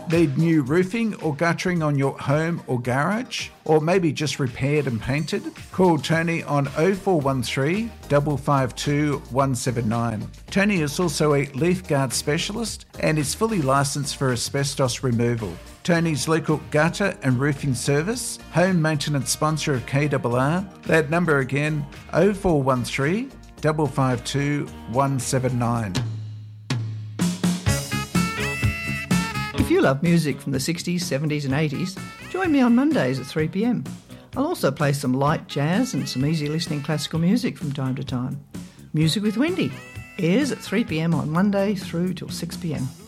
Need new roofing or guttering on your home or garage? Or maybe just repaired and painted? Call Tony on 0413 552 179. Tony is also a leaf guard specialist and is fully licensed for asbestos removal. Tony's local gutter and roofing service, home maintenance sponsor of KRR. That number again, 0413 552 179. If you love music from the 60s, 70s and 80s, join me on Mondays at 3pm. I'll also play some light jazz and some easy listening classical music from time to time. Music with Wendy airs at 3pm on Monday through till 6pm.